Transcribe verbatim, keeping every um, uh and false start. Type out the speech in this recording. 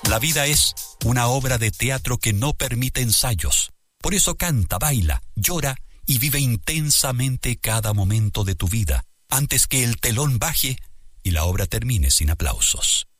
La vida es una obra de teatro que no permite ensayos. Por eso canta, baila, llora y vive intensamente cada momento de tu vida, antes que el telón baje y la obra termine sin aplausos.